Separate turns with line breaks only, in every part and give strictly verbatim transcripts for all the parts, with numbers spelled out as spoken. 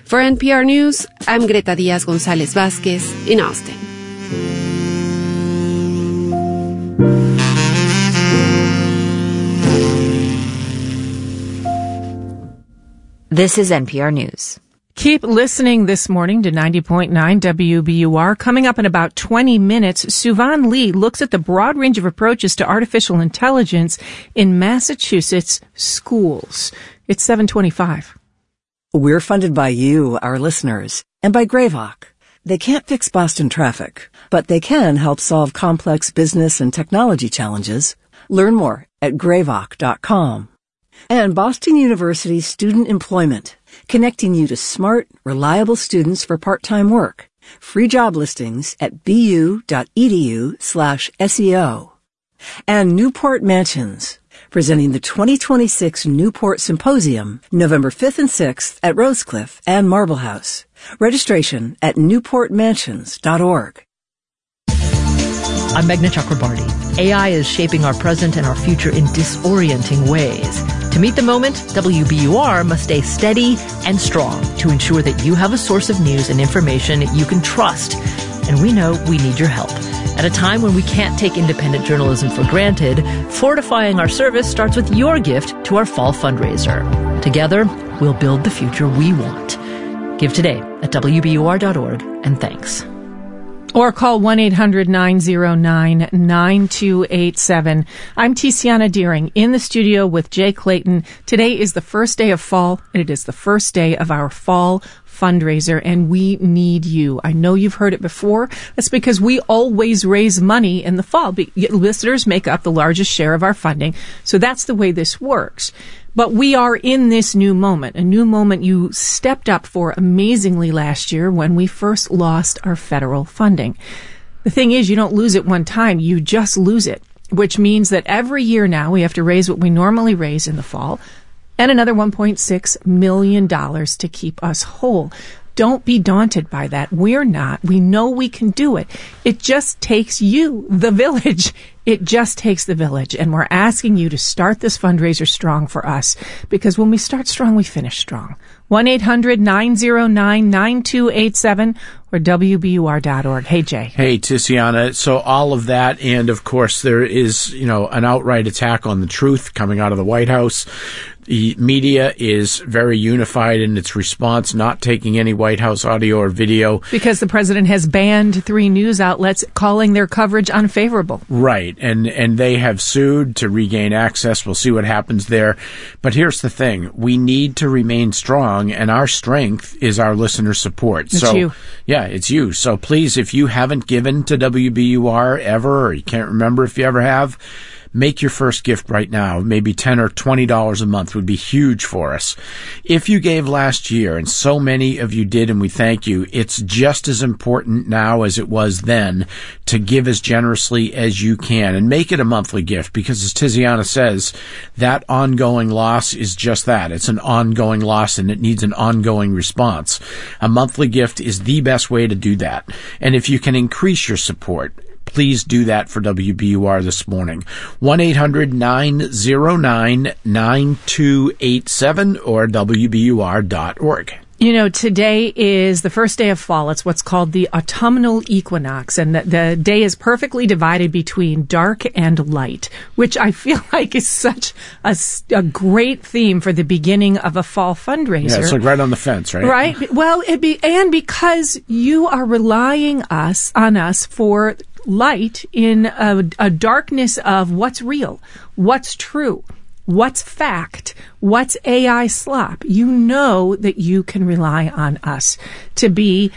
For N P R News, I'm Greta Díaz-González Vázquez in Austin.
This is N P R News.
Keep listening this morning to ninety point nine W B U R. Coming up in about twenty minutes, Suvan Lee looks at the broad range of approaches to artificial intelligence in Massachusetts schools. It's seven twenty-five.
We're funded by you, our listeners, and by Greyvoc. They can't fix Boston traffic, but they can help solve complex business and technology challenges. Learn more at greyvoc dot com. And Boston University Student Employment, connecting you to smart, reliable students for part-time work. Free job listings at bu.edu slash SEO. And Newport Mansions, presenting the twenty twenty-six Newport Symposium, November fifth and sixth at Rosecliff and Marble House. Registration at newport mansions dot org.
I'm Meghna Chakrabarty. A I is shaping our present and our future in disorienting ways. To meet the moment, W B U R must stay steady and strong to ensure that you have a source of news and information you can trust. And we know we need your help. At a time when we can't take independent journalism for granted, fortifying our service starts with your gift to our fall fundraiser. Together, we'll build the future we want. Give today at W B U R dot org, and thanks.
Or call one eight hundred nine oh nine nine two eight seven. I'm Tiziana Deering in the studio with Jay Clayton. Today is the first day of fall, and it is the first day of our fall fundraiser, and we need you. I know you've heard it before. That's because we always raise money in the fall. Listeners make up the largest share of our funding, so that's the way this works. But we are in this new moment, a new moment you stepped up for amazingly last year when we first lost our federal funding. The thing is, you don't lose it one time, you just lose it, which means that every year now we have to raise what we normally raise in the fall and another one point six million dollars to keep us whole. Don't be daunted by that. We're not. We know we can do it. It just takes you, the village. It just takes the village. And we're asking you to start this fundraiser strong for us, because when we start strong, we finish strong. one eight hundred nine oh nine nine two eight seven or W B U R dot org. Hey, Jay.
Hey, Tiziana. So all of that, and of course there is, you know, an outright attack on the truth coming out of the White House. The media is very unified in its response, not taking any White House audio or video.
Because the president has banned three news outlets, calling their coverage unfavorable.
Right. And, and they have sued to regain access. We'll see what happens there. But here's the thing. We need to remain strong, and our strength is our listener support.
It's
so,
you.
Yeah, it's you. So please, if you haven't given to W B U R ever, or you can't remember if you ever have, make your first gift right now. Maybe ten or twenty dollars a month would be huge for us. If you gave last year, and so many of you did, and we thank you, it's just as important now as it was then to give as generously as you can, and make it a monthly gift, because as Tiziana says, that ongoing loss is just that. It's an ongoing loss, and it needs an ongoing response. A monthly gift is the best way to do that. And if you can increase your support, please do that for W B U R this morning. one eight hundred nine oh nine nine two eight seven or W B U R dot org.
You know, today is the first day of fall. It's what's called the autumnal equinox, and the, the day is perfectly divided between dark and light, which I feel like is such a, a great theme for the beginning of a fall fundraiser.
Yeah, it's like right on the fence, right?
Right. Well, it be, and because you are relying us on us for light in a, a darkness of what's real, what's true, what's fact, what's A I slop. You know that you can rely on us to be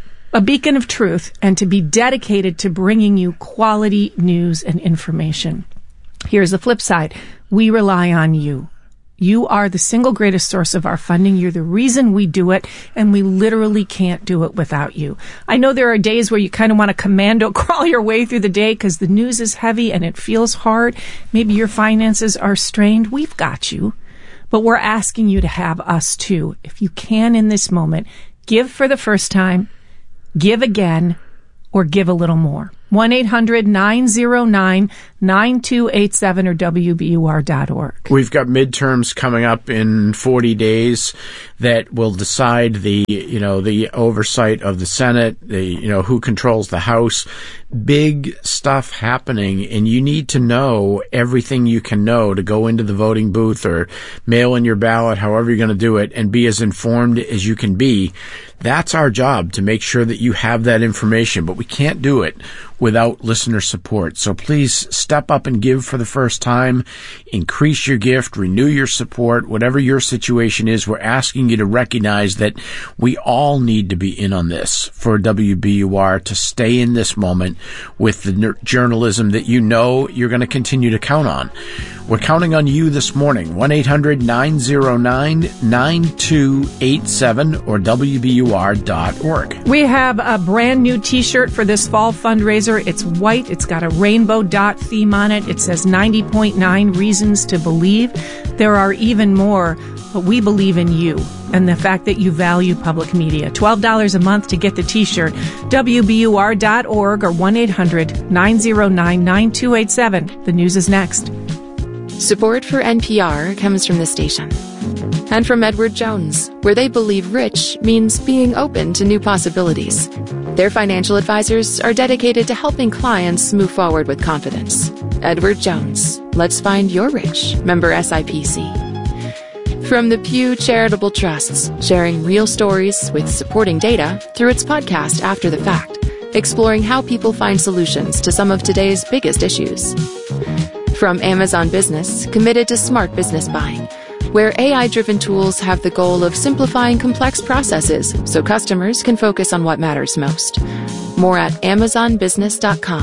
a beacon of truth and to be dedicated to bringing you quality news and information. Here's the flip side. We rely on you. You are the single greatest source of our funding. You're the reason we do it, and we literally can't do it without you. I know there are days where you kind of want to commando crawl your way through the day because the news is heavy and it feels hard. Maybe your finances are strained. We've got you. But we're asking you to have us too. If you can in this moment, give for the first time, give again, or give a little more. one eight hundred nine oh nine nine two eight seven or W B U R dot org.
We've got midterms coming up in forty days that will decide the, you know, the oversight of the Senate, the, you know, who controls the House. Big stuff happening, and you need to know everything you can know to go into the voting booth or mail in your ballot, however you're going to do it, and be as informed as you can be. That's our job, to make sure that you have that information, but we can't do it without listener support. So please step up and give for the first time. Increase your gift, renew your support, whatever your situation is. We're asking you to recognize that we all need to be in on this for W B U R to stay in this moment with the ner- journalism that you know you're going to continue to count on. We're counting on you this morning. one eight hundred nine oh nine nine two eight seven or W B U R dot org.
We have a brand new t-shirt for this fall fundraiser. It's white. It's got a rainbow dot theme on it. It says ninety point nine Reasons to Believe. There are even more, but we believe in you and the fact that you value public media. twelve dollars a month to get the t-shirt. W B U R dot org or one eight hundred nine oh nine nine two eight seven. The news is next.
Support for N P R comes from the station and from Edward Jones, where they believe rich means being open to new possibilities. Their financial advisors are dedicated to helping clients move forward with confidence. Edward Jones, let's find your rich. Member S I P C. From the Pew Charitable Trusts, sharing real stories with supporting data through its podcast After the Fact, exploring how people find solutions to some of today's biggest issues. From Amazon Business, committed to smart business buying, where A I-driven tools have the goal of simplifying complex processes so customers can focus on what matters most. More at amazon business dot com.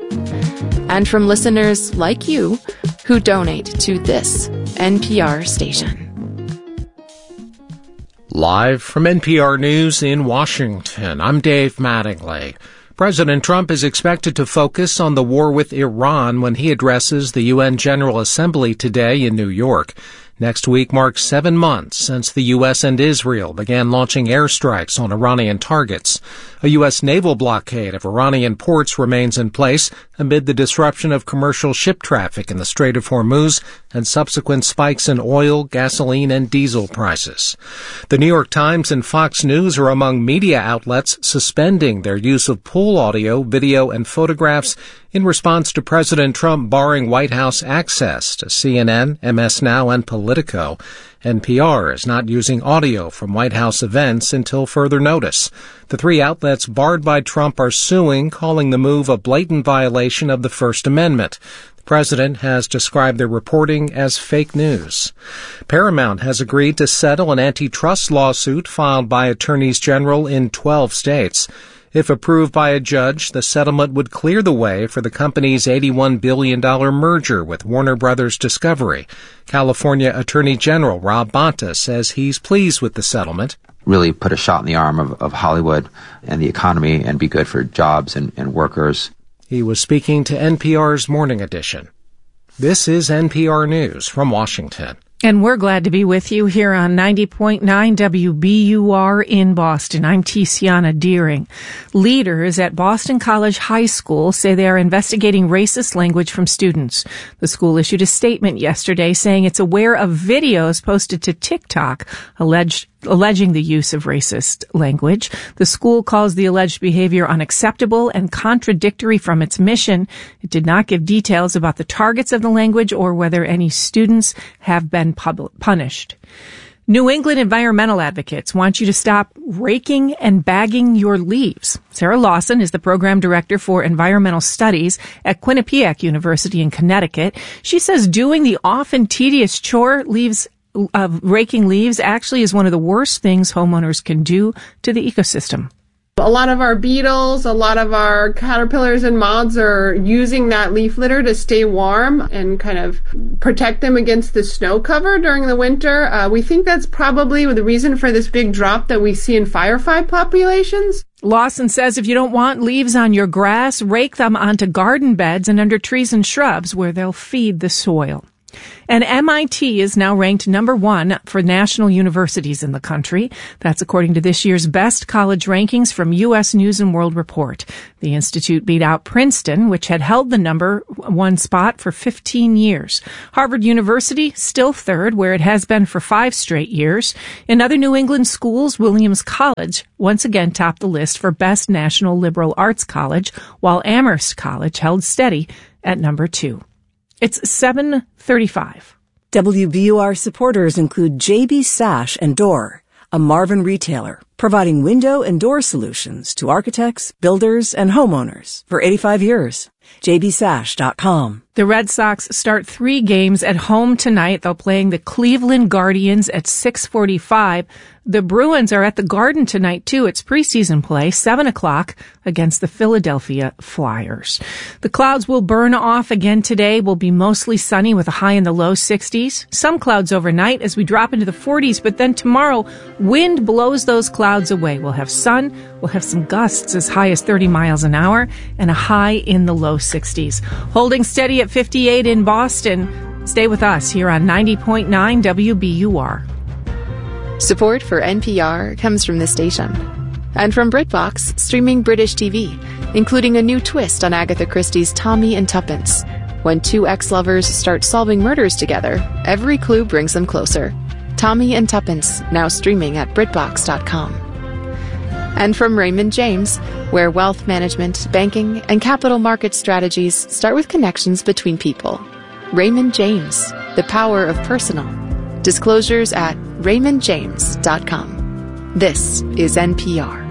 And from listeners like you who donate to this N P R station.
Live from N P R News in Washington, I'm Dave Mattingly. President Trump is expected to focus on the war with Iran when he addresses the U N General Assembly today in New York. Next week marks seven months since the U S and Israel began launching airstrikes on Iranian targets. A U S naval blockade of Iranian ports remains in place amid the disruption of commercial ship traffic in the Strait of Hormuz and subsequent spikes in oil, gasoline, and diesel prices. The New York Times and Fox News are among media outlets suspending their use of pool audio, video, and photographs in response to President Trump barring White House access to C N N, M S Now, and Politico. N P R is not using audio from White House events until further notice. The three outlets barred by Trump are suing, calling the move a blatant violation of the First Amendment. The president has described their reporting as fake news. Paramount has agreed to settle an antitrust lawsuit filed by attorneys general in twelve states. If approved by a judge, the settlement would clear the way for the company's eighty-one billion dollars merger with Warner Brothers Discovery. California Attorney General Rob Bonta says he's pleased with the settlement.
Really put a shot in the arm of, of Hollywood and the economy and be good for jobs and, and workers.
He was speaking to N P R's Morning Edition. This is N P R News from Washington.
And we're glad to be with you here on ninety point nine W B U R in Boston. I'm Tiziana Deering. Leaders at Boston College High School say they are investigating racist language from students. The school issued a statement yesterday saying it's aware of videos posted to TikTok alleged alleging the use of racist language. The school calls the alleged behavior unacceptable and contradictory from its mission. It did not give details about the targets of the language or whether any students have been pub- punished. New England environmental advocates want you to stop raking and bagging your leaves. Sarah Lawson is the program director for environmental studies at Quinnipiac University in Connecticut. She says doing the often tedious chore leaves of raking leaves actually is one of the worst things homeowners can do to the ecosystem.
A lot of our beetles, a lot of our caterpillars and moths are using that leaf litter to stay warm and kind of protect them against the snow cover during the winter. Uh, we think that's probably the reason for this big drop that we see in firefly populations.
Lawson says if you don't want leaves on your grass, rake them onto garden beds and under trees and shrubs where they'll feed the soil. And M I T is now ranked number one for national universities in the country. That's according to this year's best college rankings from U S News and World Report. The institute beat out Princeton, which had held the number one spot for fifteen years. Harvard University, still third, where it has been for five straight years. In other New England schools, Williams College once again topped the list for best national liberal arts college, while Amherst College held steady at number two. It's seven thirty-five.
W B U R supporters include J B Sash and Door, a Marvin retailer, providing window and door solutions to architects, builders, and homeowners for eighty-five years. J B Sash dot com.
The Red Sox start three games at home tonight. They're playing the Cleveland Guardians at six forty-five. The Bruins are at the Garden tonight, too. It's preseason play, seven o'clock, against the Philadelphia Flyers. The clouds will burn off again today. Will be mostly sunny with a high in the low sixties. Some clouds overnight as we drop into the forties, but then tomorrow, wind blows those clouds away. We'll have sun. We'll have some gusts as high as thirty miles an hour and a high in the low sixties. Holding steady at fifty-eight in Boston. Stay with us here on ninety point nine W B U R.
Support for N P R comes from this station. And from BritBox, streaming British T V, including a new twist on Agatha Christie's Tommy and Tuppence. When two ex-lovers start solving murders together, every clue brings them closer. Tommy and Tuppence, now streaming at BritBox dot com. And from Raymond James, where wealth management, banking, and capital market strategies start with connections between people. Raymond James, the power of personal. Disclosures at Raymond James dot com. This is N P R.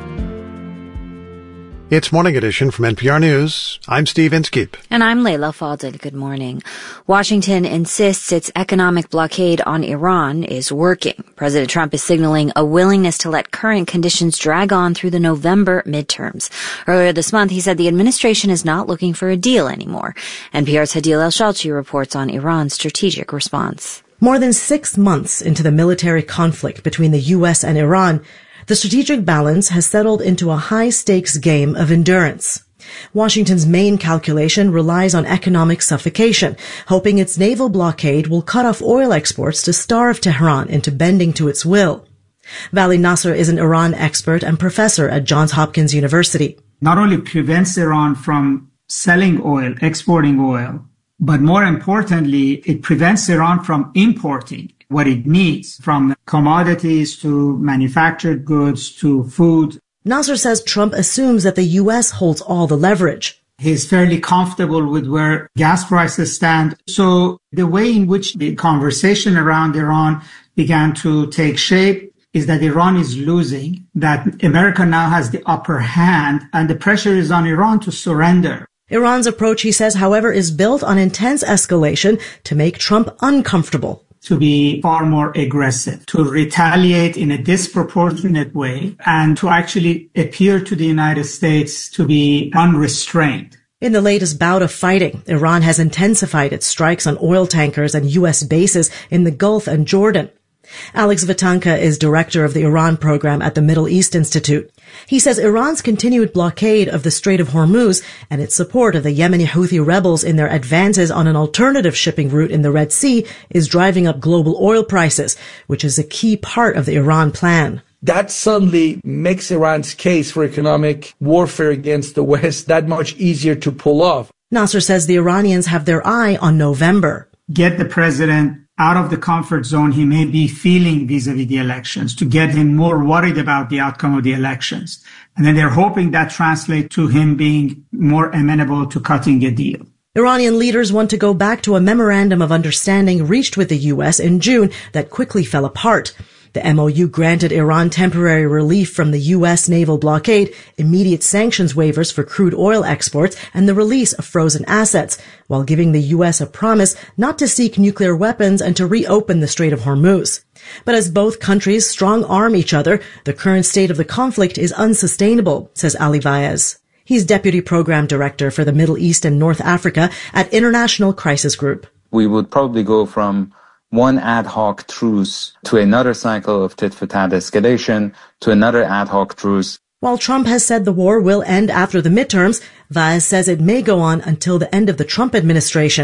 It's Morning Edition from N P R News. I'm Steve Inskeep.
And I'm Layla Fadel. Good morning. Washington insists its economic blockade on Iran is working. President Trump is signaling a willingness to let current conditions drag on through the November midterms. Earlier this month, he said the administration is not looking for a deal anymore. N P R's Hadil El-Shalchi reports on Iran's strategic response.
More than six months into the military conflict between the U S and Iran, the strategic balance has settled into a high-stakes game of endurance. Washington's main calculation relies on economic suffocation, hoping its naval blockade will cut off oil exports to starve Tehran into bending to its will. Vali Nasser is an Iran expert and professor at Johns Hopkins University.
Not only prevents Iran from selling oil, exporting oil, but more importantly, it prevents Iran from importing what it needs, from commodities to manufactured goods to food.
Nasser says Trump assumes that the U S holds all the leverage.
He's fairly comfortable with where gas prices stand. So the way in which the conversation around Iran began to take shape is that Iran is losing, that America now has the upper hand, and the pressure is on Iran to surrender.
Iran's approach, he says, however, is built on intense escalation to make Trump uncomfortable.
To be far more aggressive, to retaliate in a disproportionate way, and to actually appear to the United States to be unrestrained.
In the latest bout of fighting, Iran has intensified its strikes on oil tankers and U S bases in the Gulf and Jordan. Alex Vatanka is director of the Iran program at the Middle East Institute. He says Iran's continued blockade of the Strait of Hormuz and its support of the Yemeni Houthi rebels in their advances on an alternative shipping route in the Red Sea is driving up global oil prices, which is a key part of the Iran plan.
That suddenly makes Iran's case for economic warfare against the West that much easier to pull off.
Nasser says the Iranians have their eye on November.
Get the president out of the comfort zone he may be feeling vis-a-vis the elections, to get him more worried about the outcome of the elections. And then they're hoping that translates to him being more amenable to cutting a deal.
Iranian leaders want to go back to a memorandum of understanding reached with the U S in June that quickly fell apart. The M O U granted Iran temporary relief from the U S naval blockade, immediate sanctions waivers for crude oil exports, and the release of frozen assets, while giving the U S a promise not to seek nuclear weapons and to reopen the Strait of Hormuz. But as both countries strong-arm each other, the current state of the conflict is unsustainable, says Ali Vaez. He's Deputy Program Director for the Middle East and North Africa at International Crisis Group.
We would probably go from one ad hoc truce to another cycle of tit-for-tat escalation to another ad hoc truce.
While Trump has said the war will end after the midterms, Vaez says it may go on until the end of the Trump administration.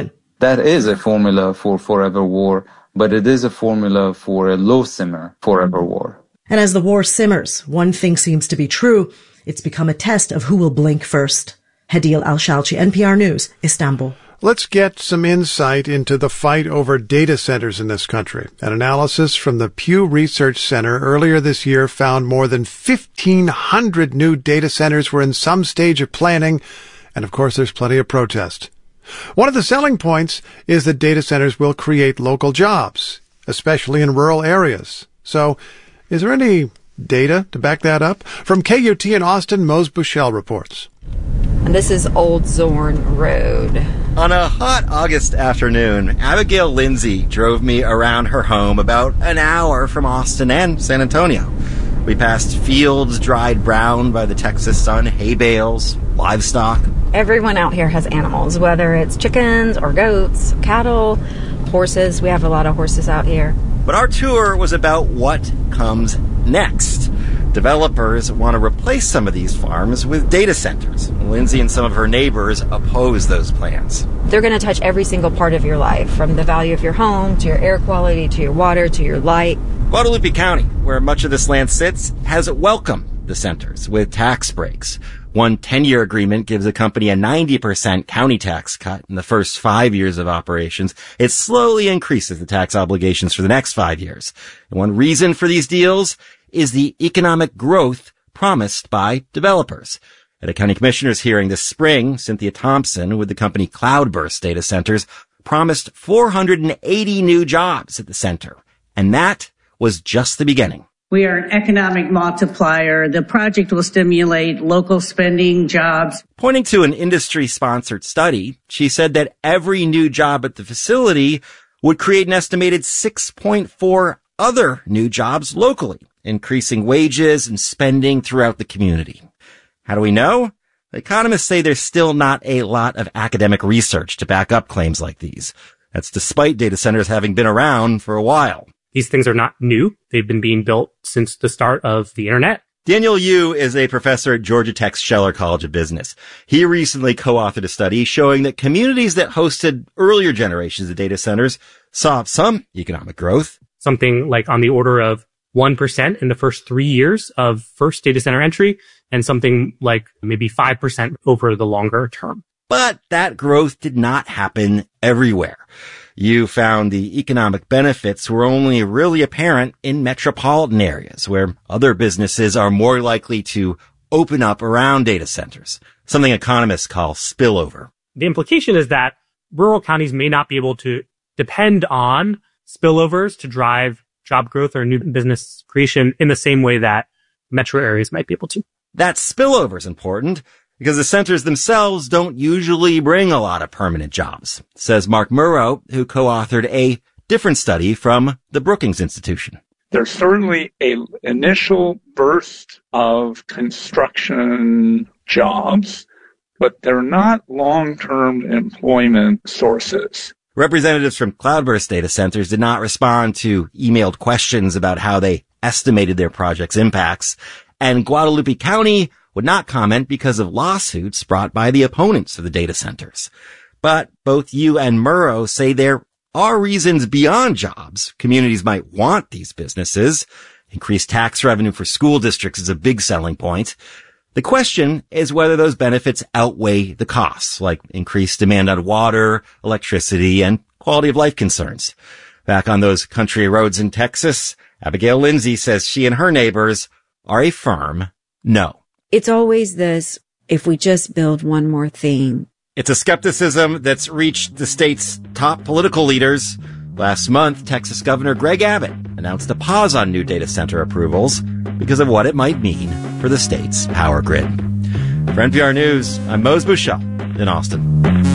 That is a formula for forever war, but it is a formula for a low simmer forever war.
And as the war simmers, one thing seems to be true. It's become a test of who will blink first. Hadeel Al-Shalchi, N P R News, Istanbul.
Let's get some insight into the fight over data centers in this country. An analysis from the Pew Research Center earlier this year found more than fifteen hundred new data centers were in some stage of planning, and of course there's plenty of protest. One of the selling points is that data centers will create local jobs, especially in rural areas. So, is there any data to back that up? From K U T in Austin, Mose Bushell reports.
And this is Old Zorn Road.
On a hot August afternoon, Abigail Lindsay drove me around her home about an hour from Austin and San Antonio. We passed fields dried brown by the Texas sun, hay bales, livestock.
Everyone out here has animals, whether it's chickens or goats, cattle, horses. We have a lot of horses out here.
But our tour was about what comes next. Developers want to replace some of these farms with data centers. Lindsay and some of her neighbors oppose those plans.
They're going to touch every single part of your life, from the value of your home, to your air quality, to your water, to your light.
Guadalupe County, where much of this land sits, has welcomed the centers with tax breaks. One ten-year agreement gives a company a ninety percent county tax cut in the first five years of operations. It slowly increases the tax obligations for the next five years. And one reason for these deals is the economic growth promised by developers. At a county commissioner's hearing this spring, Cynthia Thompson with the company Cloudburst Data Centers promised four hundred eighty new jobs at the center. And that was just the beginning.
We are an economic multiplier. The project will stimulate local spending, jobs.
Pointing to an industry-sponsored study, she said that every new job at the facility would create an estimated six point four other new jobs locally, increasing wages and spending throughout the community. How do we know? Economists say there's still not a lot of academic research to back up claims like these. That's despite data centers having been around for a while.
These things are not new. They've been being built since the start of the internet.
Daniel Yu is a professor at Georgia Tech's Scheller College of Business. He recently co-authored a study showing that communities that hosted earlier generations of data centers saw some economic growth.
Something like on the order of one percent in the first three years of first data center entry, and something like maybe five percent over the longer term.
But that growth did not happen everywhere. You found the economic benefits were only really apparent in metropolitan areas where other businesses are more likely to open up around data centers, something economists call spillover.
The implication is that rural counties may not be able to depend on spillovers to drive job growth or new business creation in the same way that metro areas might be able to.
That spillover is important because the centers themselves don't usually bring a lot of permanent jobs, says Mark Murrow, who co-authored a different study from the Brookings Institution.
There's certainly an initial burst of construction jobs, but they're not long-term employment sources.
Representatives from Cloudburst Data Centers did not respond to emailed questions about how they estimated their project's impacts, and Guadalupe County would not comment because of lawsuits brought by the opponents of the data centers. But both you and Murrow say there are reasons beyond jobs communities might want these businesses. Increased tax revenue for school districts is a big selling point. The question is whether those benefits outweigh the costs, like increased demand on water, electricity, and quality of life concerns. Back on those country roads in Texas, Abigail Lindsay says she and her neighbors are a firm no.
It's always this, if we just build one more thing.
It's a skepticism that's reached the state's top political leaders. Last month, Texas Governor Greg Abbott announced a pause on new data center approvals because of what it might mean for the state's power grid. For N P R News, I'm Mose Bushell in Austin.